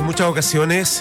en muchas ocasiones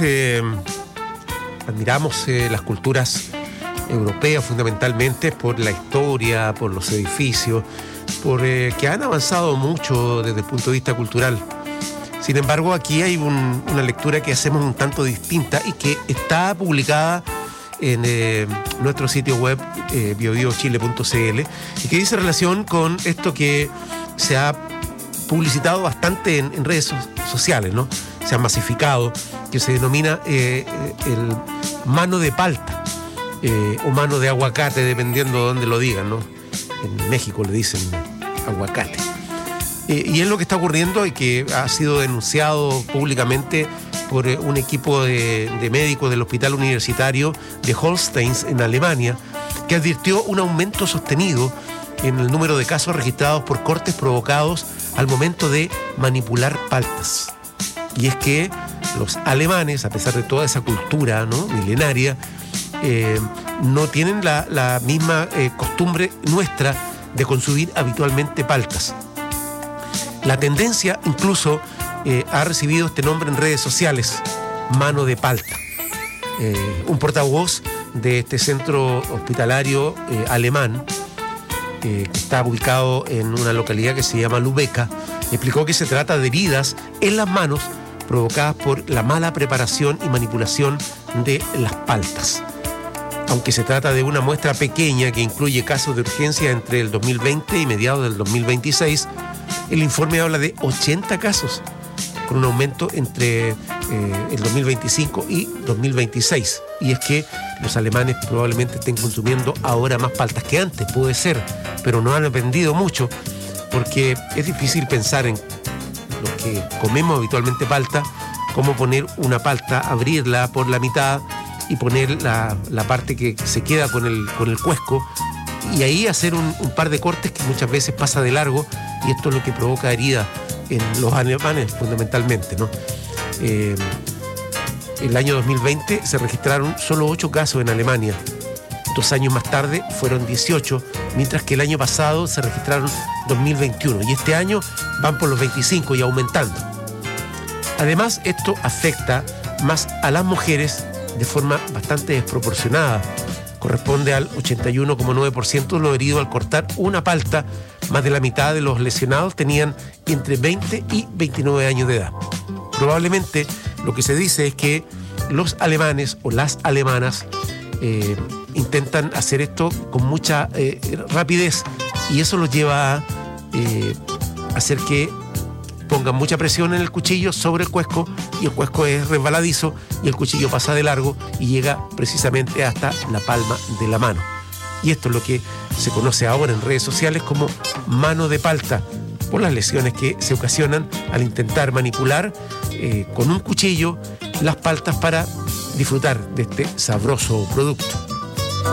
admiramos las culturas europeas fundamentalmente por la historia, por los edificios, por que han avanzado mucho desde el punto de vista cultural. Sin embargo, aquí hay una lectura que hacemos un tanto distinta y que está publicada en nuestro sitio web biobiochile.cl y que dice relación con esto que se ha publicitado bastante en redes sociales, ¿no? Se ha masificado, que se denomina el mano de palta o mano de aguacate, dependiendo de dónde lo digan, ¿no? En México le dicen aguacate. Y es lo que está ocurriendo y que ha sido denunciado públicamente por un equipo de médicos del Hospital Universitario de Holstein en Alemania, que advirtió un aumento sostenido en el número de casos registrados por cortes provocados al momento de manipular paltas. Y es que los alemanes, a pesar de toda esa cultura, ¿no?, milenaria, no tienen la misma costumbre nuestra de consumir habitualmente paltas. La tendencia incluso ha recibido este nombre en redes sociales, mano de palta. Un portavoz de este centro hospitalario alemán, que está ubicado en una localidad que se llama Lübeck, explicó que se trata de heridas en las manos provocadas por la mala preparación y manipulación de las paltas. Aunque se trata de una muestra pequeña que incluye casos de urgencia entre el 2020 y mediados del 2026, el informe habla de 80 casos, con un aumento entre el 2025 y 2026. Y es que los alemanes probablemente estén consumiendo ahora más paltas que antes, puede ser, pero no han aprendido mucho, porque es difícil pensar en los que comemos habitualmente palta, cómo poner una palta, abrirla por la mitad y poner la parte que se queda con el cuesco, y ahí hacer un par de cortes que muchas veces pasa de largo, y esto es lo que provoca heridas en los alemanes fundamentalmente, ¿no? El año 2020 se registraron solo 8 casos en Alemania. 2 años más tarde fueron 18, mientras que el año pasado se registraron 2021, y este año van por los 25 y aumentando. Además, esto afecta más a las mujeres de forma bastante desproporcionada. Corresponde al 81,9% de los heridos al cortar una palta. Más de la mitad de los lesionados tenían entre 20 y 29 años de edad. Probablemente lo que se dice es que los alemanes o las alemanas intentan hacer esto con mucha rapidez, y eso los lleva a hacer que pongan mucha presión en el cuchillo sobre el cuesco, y el cuesco es resbaladizo y el cuchillo pasa de largo y llega precisamente hasta la palma de la mano. Y esto es lo que se conoce ahora en redes sociales como mano de palta, por las lesiones que se ocasionan al intentar manipular con un cuchillo las paltas para disfrutar de este sabroso producto.